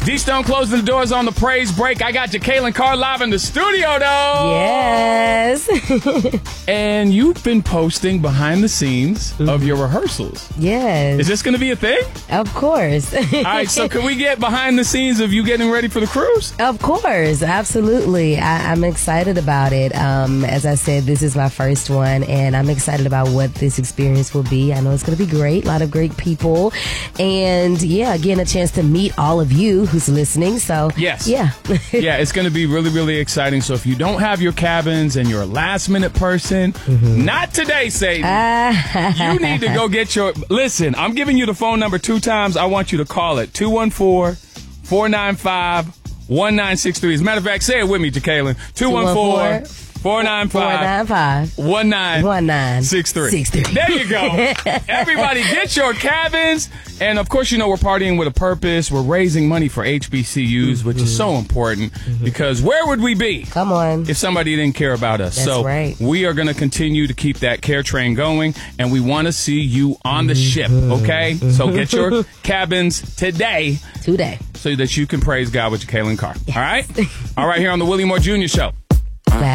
D-Stone closing the doors on the praise break. I got Jekalyn Carr live in the studio, though. Yes. And you've been posting behind the scenes of your rehearsals. Yes. Is this going to be a thing? Of course. All right, so can we get behind the scenes of you getting ready for the cruise? Of course, absolutely. I'm excited about it. As I said, this is my first one, and I'm excited about what this experience will be. I know it's going to be great. A lot of great people. And, yeah, again, a chance to meet all of you who's listening. So, yes. Yeah. Yeah, it's going to be really, really exciting. So if you don't have your cabins and you're a last-minute person, not today, Satan. You need to go get your... Listen, I'm giving you the phone number 2 times. I want you to call it 214-495-1963. As a matter of fact, say it with me, Jekalyn. 214-495-1963. There you go. Everybody, get your cabins. And, of course, you know we're partying with a purpose. We're raising money for HBCUs, which is so important because where would we be Come on. if somebody didn't care about us? That's right. We are going to continue to keep that care train going, and we want to see you on the ship, okay? So get your cabins today so that you can praise God with Jekalyn Carr. Yes. All right? All right, here on the Willie Moore Jr. Show.